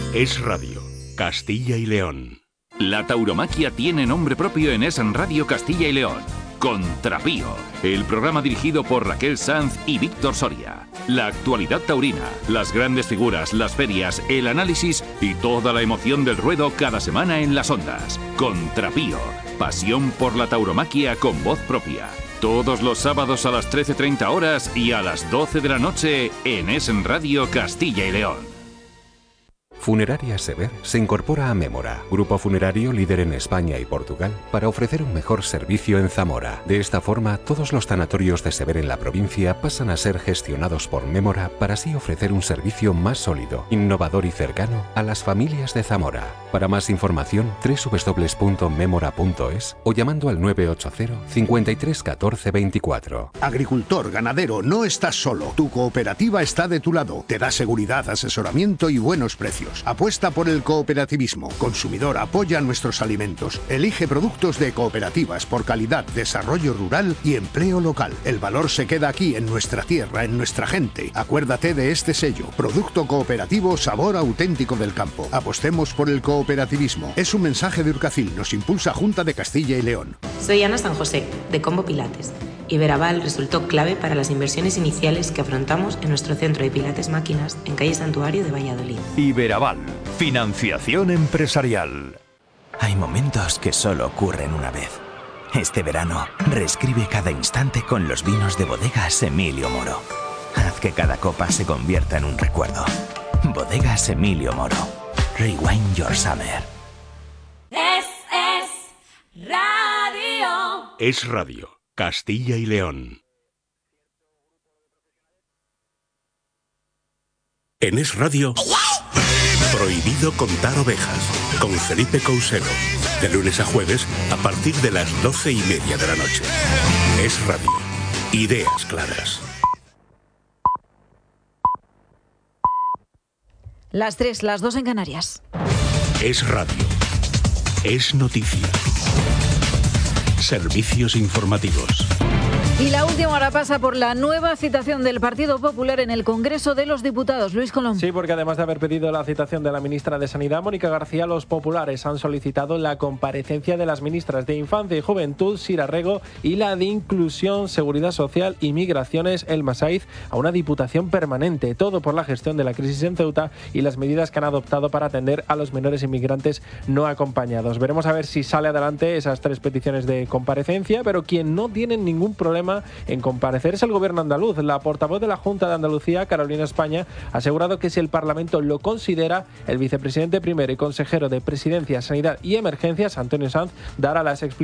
Es Radio, Castilla y León. La tauromaquia tiene nombre propio en Es Radio Castilla y León. Contrapío, el programa dirigido por Raquel Sanz y Víctor Soria. La actualidad taurina, las grandes figuras, las ferias, el análisis y toda la emoción del ruedo cada semana en las ondas. Contrapío, pasión por la tauromaquia con voz propia. Todos los sábados a las 13:30 horas y a las 12 de la noche en Es Radio Castilla y León. Funeraria Sever se incorpora a Mémora, grupo funerario líder en España y Portugal, para ofrecer un mejor servicio en Zamora. De esta forma, todos los tanatorios de Sever en la provincia pasan a ser gestionados por Mémora para así ofrecer un servicio más sólido, innovador y cercano a las familias de Zamora. Para más información, www.memora.es o llamando al 980 53 14 24. Agricultor, ganadero, no estás solo. Tu cooperativa está de tu lado. Te da seguridad, asesoramiento y buenos precios. Apuesta por el cooperativismo. Consumidor, apoya nuestros alimentos. Elige productos de cooperativas por calidad, desarrollo rural y empleo local. El valor se queda aquí, en nuestra tierra, en nuestra gente. Acuérdate de este sello. Producto cooperativo, sabor auténtico del campo. Apostemos por el cooperativismo. Es un mensaje de Urcacil. Nos impulsa Junta de Castilla y León. Soy Ana San José, de Combo Pilates. Iberaval resultó clave para las inversiones iniciales que afrontamos en nuestro centro de Pilates Máquinas en calle Santuario de Valladolid. Iberaval, financiación empresarial. Hay momentos que solo ocurren una vez. Este verano, reescribe cada instante con los vinos de Bodegas Emilio Moro. Haz que cada copa se convierta en un recuerdo. Bodegas Emilio Moro. Rewind your summer. Es Radio. Es Radio, Castilla y León. En Es Radio, prohibido contar ovejas, con Felipe Cousero, de lunes a jueves a partir de las 12:30 de la noche. Es Radio, ideas claras. Las 3, las 2 en Canarias. Es Radio, es noticia. Servicios informativos. Y la última hora pasa por la nueva citación del Partido Popular en el Congreso de los Diputados. Luis Colón. Sí, porque además de haber pedido la citación de la ministra de Sanidad, Mónica García, los populares han solicitado la comparecencia de las ministras de Infancia y Juventud, Sira Rego, y la de Inclusión, Seguridad Social y Migraciones, Elma Saiz, a una diputación permanente. Todo por la gestión de la crisis en Ceuta y las medidas que han adoptado para atender a los menores inmigrantes no acompañados. Veremos a ver si sale adelante esas 3 peticiones de comparecencia, pero quien no tiene ningún problema en comparecer es el gobierno andaluz. La portavoz de la Junta de Andalucía, Carolina España, ha asegurado que si el Parlamento lo considera, el vicepresidente primero y consejero de Presidencia, Sanidad y Emergencias, Antonio Sanz, dará las explicaciones